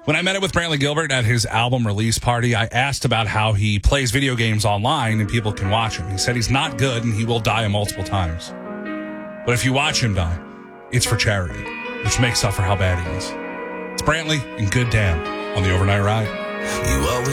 When I met up with Brantley Gilbert at his album release party, I asked about how he plays video games online and people can watch him. He said he's not good and he will die multiple times. But if you watch him die, it's for charity, which makes up for how bad he is. It's Brantley and Good Damn on the Overnight Ride. You always